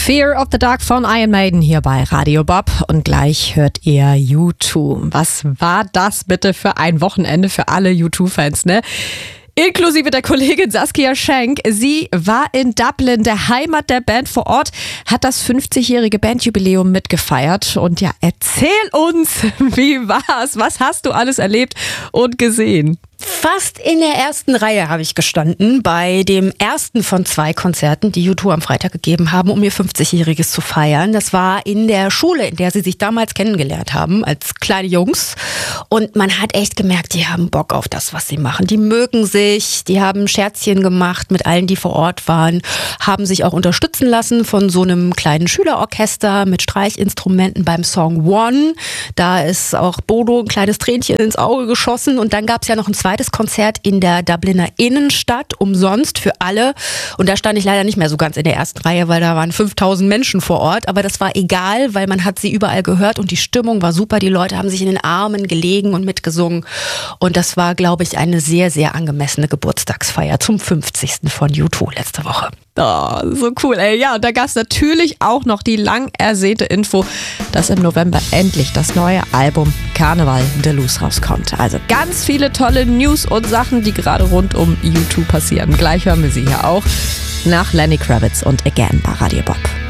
Fear of the Dark von Iron Maiden hier bei Radio Bob und gleich hört ihr U2. Was war das bitte für ein Wochenende für alle U2-Fans, ne? Inklusive der Kollegin Saskia Schenk. Sie war in Dublin, der Heimat der Band vor Ort, hat das 50-jährige Bandjubiläum mitgefeiert. Und ja, erzähl uns, wie war's? Was hast du alles erlebt und gesehen? Fast in der ersten Reihe habe ich gestanden bei dem ersten von 2 Konzerten, die U2 am Freitag gegeben haben, um ihr 50-jähriges zu feiern. Das war in der Schule, in der sie sich damals kennengelernt haben, als kleine Jungs. Und man hat echt gemerkt, die haben Bock auf das, was sie machen. Die mögen sich, die haben Scherzchen gemacht mit allen, die vor Ort waren, haben sich auch unterstützen lassen von so einem kleinen Schülerorchester mit Streichinstrumenten beim Song One. Da ist auch Bodo ein kleines Tränchen ins Auge geschossen. Und dann gab es ja noch ein zweites Konzert in der Dubliner Innenstadt, umsonst für alle. Und da stand ich leider nicht mehr so ganz in der ersten Reihe, weil da waren 5000 Menschen vor Ort. Aber das war egal, weil man hat sie überall gehört und die Stimmung war super. Die Leute haben sich in den Armen gelegen und mitgesungen. Und das war, glaube ich, eine sehr, sehr angemessene Geburtstagsfeier zum 50. von U2 letzte Woche. Oh, so cool, ey. Ja, und da gab es natürlich auch noch die lang ersehnte Info, dass im November endlich das neue Album Carnival Deluxe rauskommt. Also ganz viele tolle News und Sachen, die gerade rund um U2 passieren. Gleich hören wir sie hier auch nach Lenny Kravitz und Again bei Radio Bob.